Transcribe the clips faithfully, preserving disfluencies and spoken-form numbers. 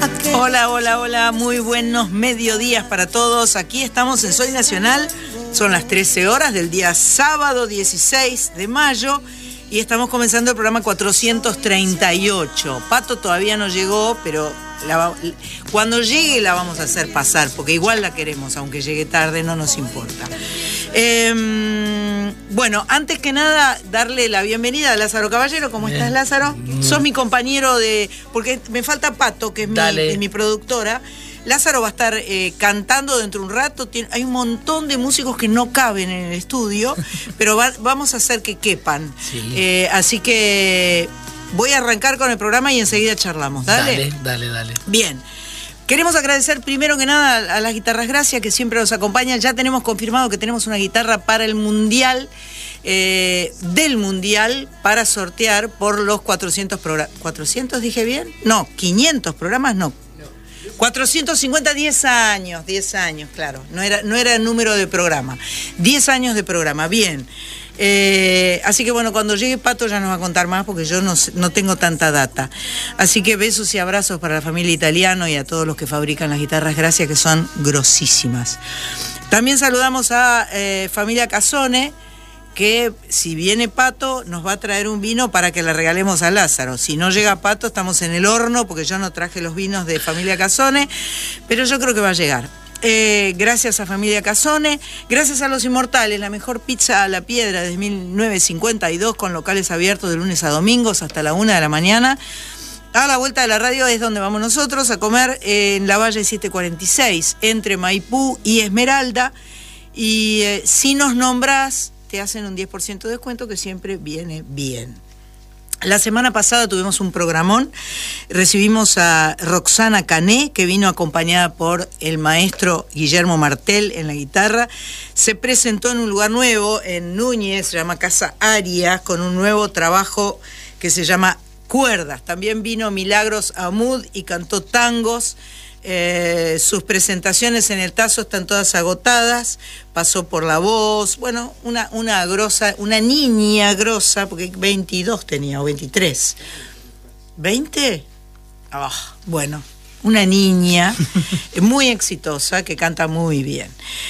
Hola, hola, hola, muy buenos mediodías para todos. Aquí estamos en Soy Nacional, son las trece horas del día sábado dieciséis de mayo y estamos comenzando el programa cuatrocientos treinta y ocho. Pato todavía no llegó, pero la, cuando llegue la vamos a hacer pasar, porque igual la queremos, aunque llegue tarde, no nos importa. Eh, bueno, antes que nada, darle la bienvenida a Lázaro Caballero. ¿Cómo estás, Lázaro? Mm. Sos mi compañero de... Porque me falta Pato, que es mi, es mi productora. Lázaro va a estar eh, cantando dentro de un rato. Tiene, hay un montón de músicos que no caben en el estudio, pero va, vamos a hacer que quepan. Sí. Eh, así que voy a arrancar con el programa y enseguida charlamos. Dale, dale, dale. dale. Bien. Queremos agradecer primero que nada a las Guitarras Gracia, que siempre nos acompañan. Ya tenemos confirmado que tenemos una guitarra para el Mundial, eh, del Mundial, para sortear por los cuatrocientos programas. ¿cuatrocientos dije bien? No, quinientos programas, no. cuatrocientos cincuenta, diez años, diez años, claro. No era, no era el número de programa. diez años de programa, bien. Eh, así que bueno, cuando llegue Pato ya nos va a contar más porque yo no, no tengo tanta data. Así que besos y abrazos para la familia Italiano y a todos los que fabrican las guitarras Gracia, que son grosísimas. También saludamos a eh, familia Casone, que si viene Pato nos va a traer un vino para que le regalemos a Lázaro. Si no llega Pato estamos en el horno porque yo no traje los vinos de familia Casone, pero yo creo que va a llegar. Eh, gracias a familia Casone, gracias a Los Inmortales, la mejor pizza a la piedra desde mil novecientos cincuenta y dos, con locales abiertos de lunes a domingos hasta la una de la mañana. A la vuelta de la radio es donde vamos nosotros a comer, eh, en la Valle setecientos cuarenta y seis, entre Maipú y Esmeralda. Y eh, si nos nombras, te hacen un diez por ciento de descuento, que siempre viene bien. La semana pasada tuvimos un programón, recibimos a Roxana Cané, que vino acompañada por el maestro Guillermo Martel en la guitarra. Se presentó en un lugar nuevo, en Núñez, se llama Casa Arias, con un nuevo trabajo que se llama Cuerdas. También vino Milagros Amud y cantó tangos. Eh, sus presentaciones en el Tazo están todas agotadas. Pasó por La Voz, bueno, una, una grosa, una niña grosa, porque veintidós tenía, o veintitrés. ¿veinte? Oh, bueno, una niña muy exitosa que canta muy bien.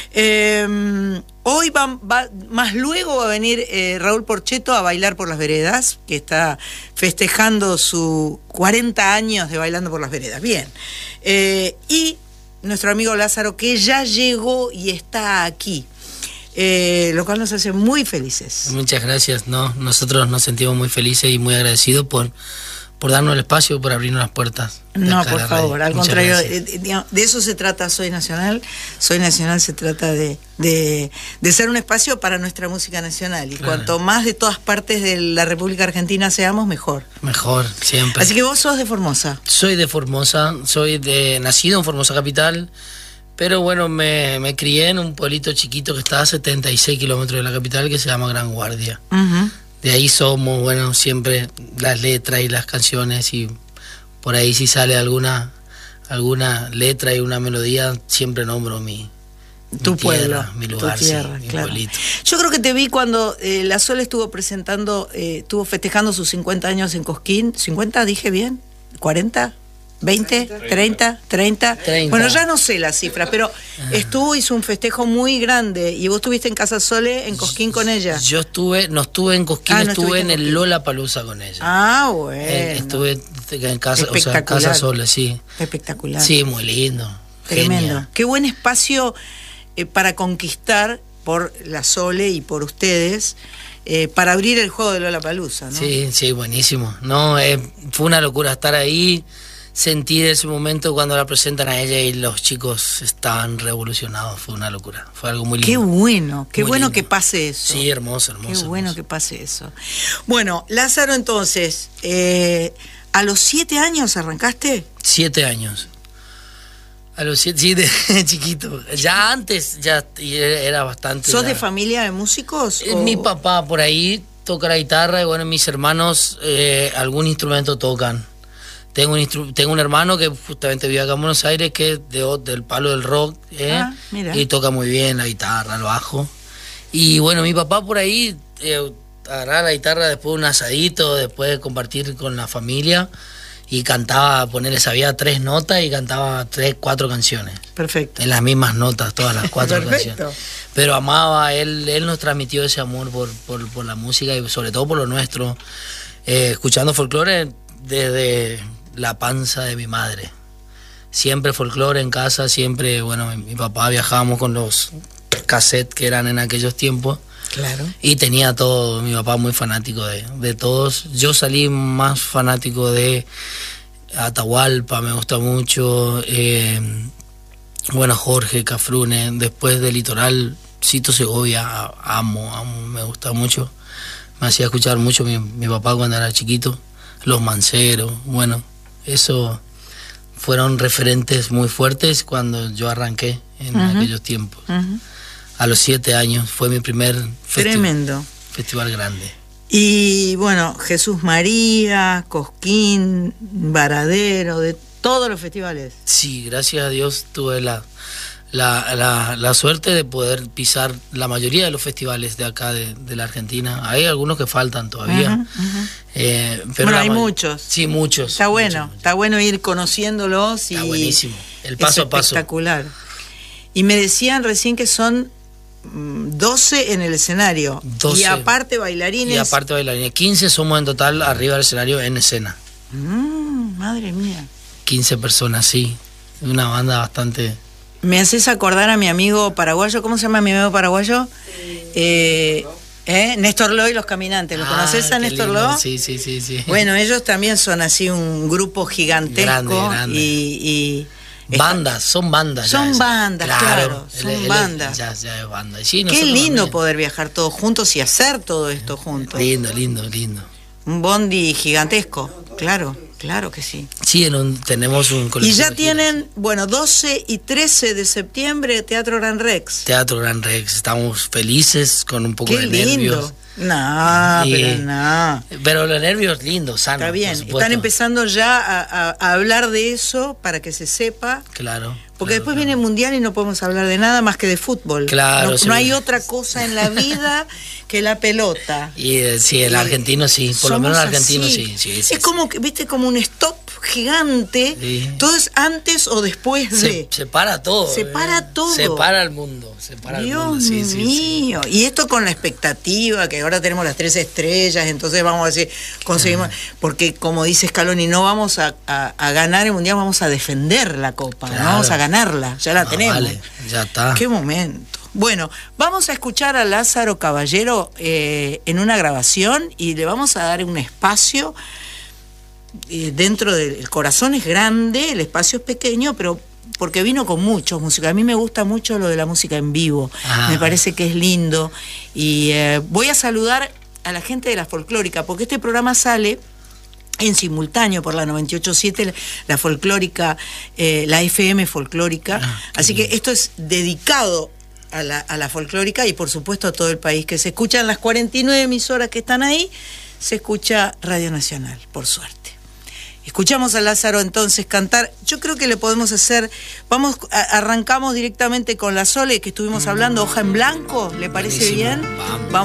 Eh, hoy va, va, más luego va a venir eh, Raúl Porchetto a bailar por las veredas, que está festejando sus cuarenta años de Bailando por las Veredas. Bien. Eh, y nuestro amigo Lázaro, que ya llegó y está aquí, eh, lo cual nos hace muy felices. Muchas gracias. No, nosotros nos sentimos muy felices y muy agradecidos por, por darnos el espacio, por abrirnos las puertas. No, por favor, al contrario, de, de eso se trata Soy Nacional. Soy Nacional se trata de, de, de ser un espacio para nuestra música nacional. Y claro, cuanto más de todas partes de la República Argentina seamos, mejor. Mejor, siempre. Así que vos sos de Formosa. Soy de Formosa, soy de nacido en Formosa Capital, pero bueno, me, me crié en un pueblito chiquito que está a setenta y seis kilómetros de la capital, que se llama Gran Guardia. Uh-huh. De ahí somos, bueno, siempre las letras y las canciones, y por ahí si sale alguna alguna letra y una melodía, siempre nombro mi, tu mi pueblo, tierra, mi lugar, tu tierra, sí, claro. Mi pueblito. Yo creo que te vi cuando eh, La Sol estuvo presentando, eh, estuvo festejando sus cincuenta años en Cosquín. ¿cincuenta dije bien? ¿cuarenta? ¿veinte? ¿treinta? ¿treinta? Bueno, ya no sé la cifra, pero estuvo, hizo un festejo muy grande. ¿Y vos estuviste en Casa Sole, en Cosquín, con ella? Yo estuve, no estuve en Cosquín, ah, no estuve en, en el Lollapalooza con ella. Ah, bueno. Eh, estuve en casa, o sea, en Casa Sole, sí. Espectacular. Sí, muy lindo. Tremendo. Genial. Qué buen espacio eh, para conquistar por La Sole y por ustedes, eh, para abrir el juego de Lollapalooza, ¿no? Sí, sí, buenísimo. No, eh, fue una locura estar ahí. Sentí ese momento cuando la presentan a ella y los chicos estaban revolucionados. Fue una locura, fue algo muy lindo. Qué bueno, qué muy bueno lindo. Que pase eso. Sí, hermoso, hermoso. Qué hermoso. bueno que pase eso. Bueno, Lázaro, entonces, eh, ¿a los siete años arrancaste? Siete años. A los siete, sí, de chiquito. Ya antes, ya era bastante. ¿Sos ya. de familia de músicos? Eh, mi papá por ahí toca la guitarra y bueno, mis hermanos eh, algún instrumento tocan. Tengo un, instru tengo un hermano que justamente vive acá en Buenos Aires, que es de, del palo del rock, ¿eh? Ah, mira. Y toca muy bien la guitarra, el bajo. Y bueno, mi papá por ahí eh, agarrar la guitarra después de un asadito, después de compartir con la familia. y cantaba, ponerle, sabía tres notas y cantaba tres, cuatro canciones. Perfecto. En las mismas notas, todas las cuatro Perfecto. canciones. Pero amaba, él, él nos transmitió ese amor por, por, por la música y sobre todo por lo nuestro. Eh, escuchando folclore desde la panza de mi madre. Siempre folclore en casa, siempre, bueno, mi, mi papá viajábamos con los cassettes que eran en aquellos tiempos. Claro. Y tenía todo, mi papá muy fanático de, de todos. Yo salí más fanático de Atahualpa, me gusta mucho. Eh, bueno, Jorge Cafrune, después de Litoral, Cito Segovia, amo, amo, me gusta mucho. Me hacía escuchar mucho mi, mi papá cuando era chiquito. Los Manceros, bueno, eso fueron referentes muy fuertes cuando yo arranqué en uh-huh. aquellos tiempos. Uh-huh. A los siete años fue mi primer festival, tremendo festival grande. Y bueno, Jesús María, Cosquín, Varadero, de todos los festivales. Sí, gracias a Dios tuve la, la, la, la suerte de poder pisar la mayoría de los festivales de acá de, de la Argentina. Hay algunos que faltan todavía. Uh-huh, uh-huh. Eh, pero bueno, hay ma- muchos. Sí, muchos. Está bueno, muchos, está bueno ir conociéndolos. Y está buenísimo, el paso a paso. Espectacular. Y me decían recién que son doce en el escenario. doce. Y aparte bailarines. Y aparte bailarines. quince somos en total arriba del escenario en escena. Mm, madre mía. quince personas, sí. Una banda bastante... Me haces acordar a mi amigo paraguayo. ¿Cómo se llama mi amigo paraguayo? Eh, ¿eh? Néstor Loy, Los Caminantes. ¿Lo ah, conoces a Néstor Loy? Sí, sí, sí, sí. Bueno, ellos también son así un grupo gigantesco. Grande, grande. Y... y bandas, son bandas. Son ya bandas, claro, claro son el, el, bandas. Ya, ya es banda. Sí, qué lindo también poder viajar todos juntos y hacer todo esto juntos. Lindo, lindo, lindo. Un bondi gigantesco, claro, claro que sí. Sí, en un, tenemos un colegio. Y ya tienen, bueno, doce y trece de septiembre, Teatro Gran Rex. Teatro Gran Rex, estamos felices con un poco qué de lindo. nervios. No, y, pero no. Pero los nervios lindos, sanos. Está bien, están empezando ya a, a, a hablar de eso para que se sepa. Claro. Porque claro, después claro. viene el Mundial y no podemos hablar de nada más que de fútbol. Claro. No, sí. no hay otra cosa en la vida que la pelota. Y eh, sí, el argentino sí, por lo menos el argentino sí. sí, sí es sí, como, sí. viste, como un stop gigante. Sí. Todo es antes o después de. Se, se para todo. Se para eh. todo. Se para el mundo. Se para Dios el mundo. Sí, mío. Sí, sí. Y esto con la expectativa, que ahora tenemos las tres estrellas, entonces vamos a decir, conseguimos. Ah. Porque como dice Scaloni, no vamos a, a, a ganar el Mundial, vamos a defender la Copa. Claro. No vamos a ganarla. Ya la ah, tenemos. Vale, ya está. Qué momento. Bueno, vamos a escuchar a Lázaro Caballero eh, en una grabación y le vamos a dar un espacio eh, dentro del el corazón es grande, el espacio es pequeño, pero porque vino con muchos músicos. A mí me gusta mucho lo de la música en vivo, ah. me parece que es lindo. Y eh, voy a saludar a la gente de la folclórica, porque este programa sale en simultáneo por la noventa y ocho punto siete, la folclórica, eh, la F M folclórica. Ah, así bien. Que esto es dedicado a la, a la folclórica y por supuesto a todo el país, que se escuchan las cuarenta y nueve emisoras que están ahí, se escucha Radio Nacional, por suerte. Escuchamos a Lázaro entonces cantar. Yo creo que le podemos hacer, vamos, a, arrancamos directamente con la Sole que estuvimos hablando, Hoja en Blanco, ¿le parece Buenísimo. Bien? Vamos.